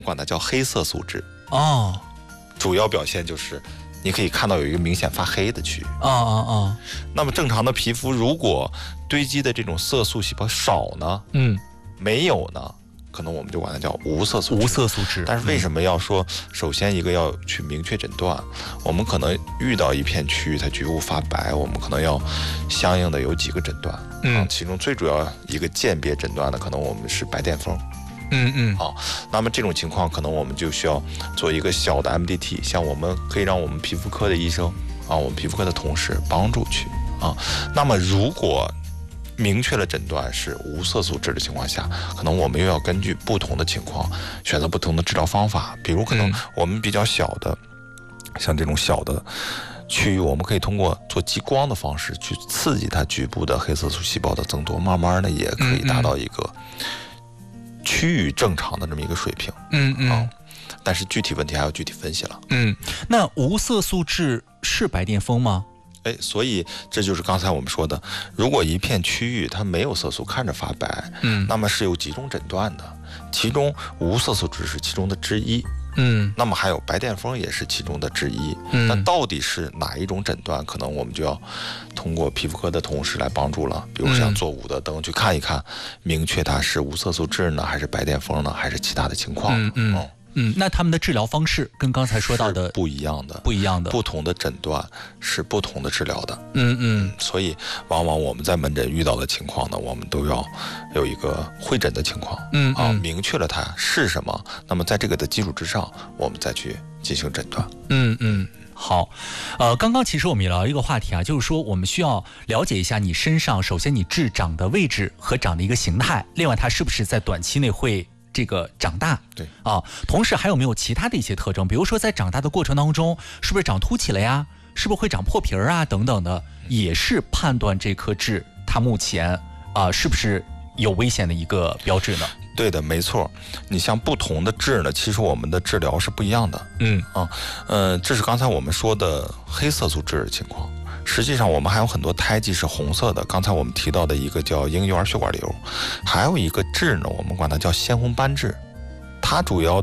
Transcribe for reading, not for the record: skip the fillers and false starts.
管它叫黑色素质。 哦， 主要表现就是你可以看到有一个明显发黑的区域。那么正常的皮肤如果堆积的这种色素细胞少呢，没有呢，可能我们就管它叫无色素质。 无色素质。 但是为什么要说，首先一个要去明确诊断，我们可能遇到一片区域它局部发白，我们可能要相应的有几个诊断。其中最主要一个鉴别诊断的，可能我们是白癜风。那么这种情况可能我们就需要做一个小的 MDT， 像我们可以让我们皮肤科的医生我们皮肤科的同事帮助去那么如果明确了诊断是无色素质的情况下，可能我们又要根据不同的情况选择不同的治疗方法。比如可能我们比较小的，像这种小的区域，我们可以通过做激光的方式去刺激它局部的黑色素细胞的增多，慢慢的也可以达到一个趋于正常的这么一个水平。但是具体问题还要具体分析了。 那无色素质是白癜风吗？ 所以这就是刚才我们说的，如果一片区域它没有色素，看着发白，那么是有几种诊断的，其中无色素质是其中的之一。那么还有白癜风也是其中的之一。那到底是哪一种诊断，可能我们就要通过皮肤科的同事来帮助了。比如像做五德灯去看一看，明确它是无色素质呢，还是白癜风呢，还是其他的情况。 那他们的治疗方式跟刚才说到的不一样的，不同的诊断是不同的治疗的。所以往往我们在门诊遇到的情况呢，我们都要有一个会诊的情况。明确了它是什么，那么在这个的基础之上，我们再去进行诊断。 好，刚刚其实我们也聊一个话题就是说我们需要了解一下你身上，首先你痣长的位置和长的一个形态，另外它是不是在短期内会这个长大。 对同时还有没有其他的一些特征，比如说在长大的过程当中是不是长凸起了呀，是不是会长破皮等等的，也是判断这颗痣它目前是不是有危险的一个标志呢？ 对的，没错。你像不同的痣呢，其实我们的治疗是不一样的。这是刚才我们说的黑色素痣的情况。实际上我们还有很多胎记是红色的，刚才我们提到的一个叫婴幼儿血管瘤，还有一个痣呢，我们管它叫鲜红斑痣，它主要